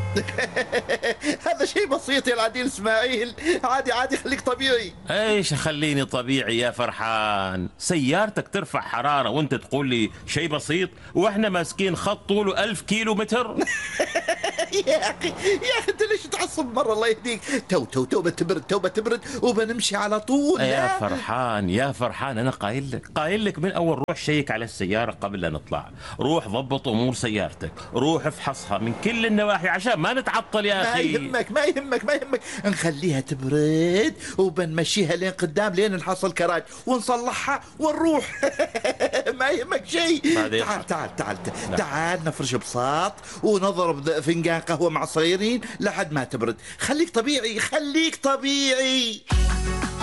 هذا شيء بسيط يا العديل اسماعيل، عادي عادي، خليك طبيعي. ايش خليني طبيعي يا فرحان؟ سيارتك ترفع حرارة وانت تقول لي شيء بسيط، واحنا ماسكين خط طوله 1000 كيلو متر. يا اخي يا اخي، انت ليش تعصب مرة؟ الله يهديك، توبة تبرد، توبة تبرد وبنمشي على طول. يا لا فرحان يا فرحان، انا قايل لك من اول، روح شيك على السيارة قبل لا نطلع، روح ضبط امور سيارتك، روح افحصها من كل النواحي عشان ما نتعطل يا ما اخي. يهمك ما يهمك ما يهمك، نخليها تبرد وبنمشيها لين قدام لين نحصل كراج ونصلحها ونروح. ما يهمك شيء. بعدين تعال نفرش بساط ونضرب فنجان قهوة مع صغيرين لحد ما تبرد. خليك طبيعي خليك طبيعي.